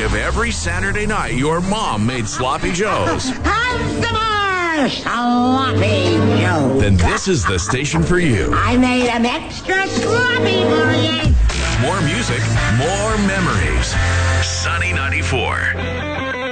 If every Saturday night your mom made sloppy joes, Sloppy Joe. then this is the station for you. I made them extra sloppy for you. More music, more memories. Sunny 94.